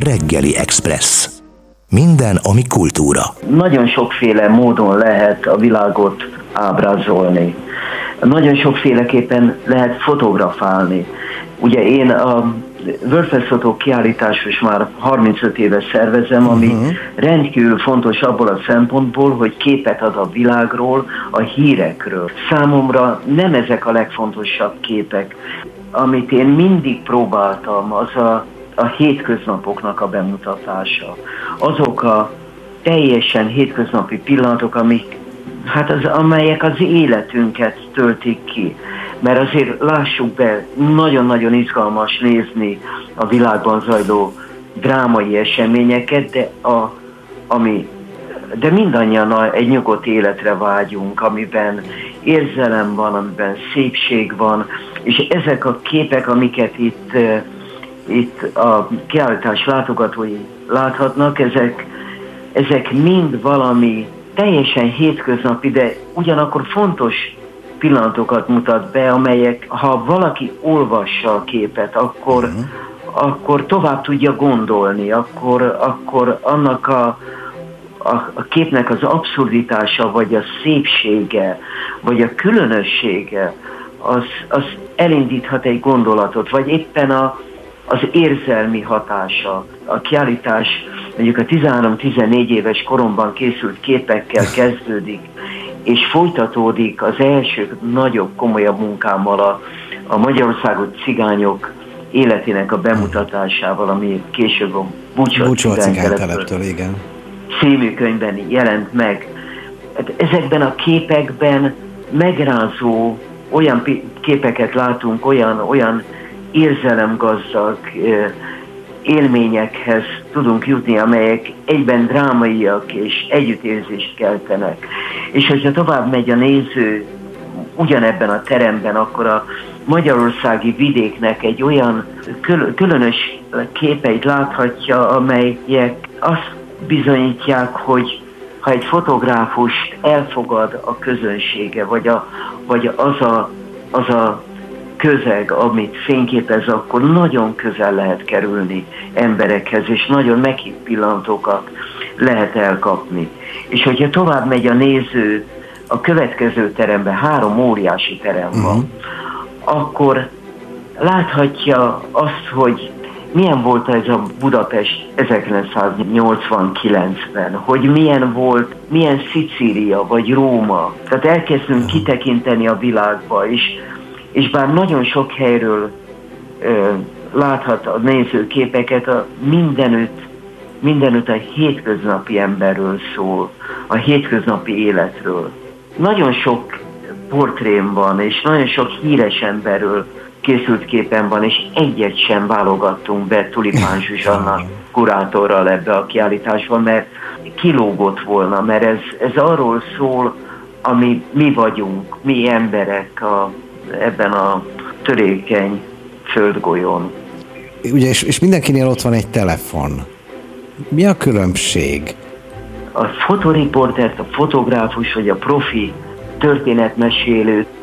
Reggeli Express. Minden, ami kultúra. Nagyon sokféle módon lehet a világot ábrázolni. Nagyon sokféleképpen lehet fotografálni. Ugye én a WordPress fotó kiállítás most már 35 éve szervezem, ami rendkívül fontos abból a szempontból, hogy képet ad a világról, a hírekről. Számomra nem ezek a legfontosabb képek. Amit én mindig próbáltam, az a hétköznapoknak a bemutatása. Azok a teljesen hétköznapi pillanatok, amelyek az életünket töltik ki. Mert azért lássuk be, nagyon-nagyon izgalmas nézni a világban zajló drámai eseményeket, de mindannyian egy nyugodt életre vágyunk, amiben érzelem van, amiben szépség van, és ezek a képek, amiket itt a kiállítás látogatói láthatnak, ezek mind valami teljesen hétköznapi, de ugyanakkor fontos pillanatokat mutat be, amelyek, ha valaki olvassa a képet, akkor tovább tudja gondolni, akkor annak a képnek az abszurditása, vagy a szépsége, vagy a különössége, az elindíthat egy gondolatot, vagy éppen az érzelmi hatása. A kiállítás mondjuk a 13-14 éves koromban készült képekkel kezdődik, és folytatódik az első nagyobb, komolyabb munkámmal a Magyarországot cigányok életének a bemutatásával, ami később a Bucsó cigányteleptől című könyvben jelent meg. Ezekben a képekben megrázó olyan képeket látunk, olyan érzelemgazdag élményekhez tudunk jutni, amelyek egyben drámaiak és együttérzést keltenek. És hogyha tovább megy a néző ugyanebben a teremben, akkor a magyarországi vidéknek egy olyan különös képeit láthatja, amelyek azt bizonyítják, hogy ha egy fotográfust elfogad a közönsége, vagy az a közeg, amit fényképez, akkor nagyon közel lehet kerülni emberekhez, és nagyon meghitt pillanatokat lehet elkapni. És hogyha tovább megy a néző a következő teremben, 3 óriási terem van, akkor láthatja azt, hogy milyen volt ez a Budapest 1989-ben, hogy milyen Szicília vagy Róma. Tehát elkezdünk kitekinteni a világba is, és bár nagyon sok helyről láthat a néző képeket, mindenütt a hétköznapi emberről szól, a hétköznapi életről. Nagyon sok portrém van, és nagyon sok híres emberről készült képen van, és egyet sem válogattunk be Tulipán Zsuzsanna kurátorral ebbe a kiállításba, mert kilógott volna, mert ez arról szól, ami mi vagyunk, mi emberek ebben a törékeny földgolyón. Ugye, és mindenkinél ott van egy telefon. Mi a különbség? A fotoriportert, a fotográfus vagy a profi történetmesélőt